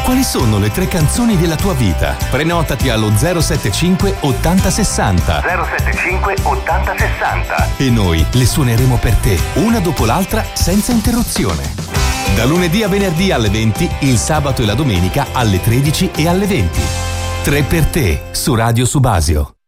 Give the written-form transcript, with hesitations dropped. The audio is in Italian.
Quali sono le 3 canzoni della tua vita? Prenotati allo 075 80 60 075 80 60 e noi le suoneremo per te, una dopo l'altra, senza interruzione. Da lunedì a venerdì alle 20, il sabato e la domenica alle 13 e alle 20. 3 per te su Radio Subasio.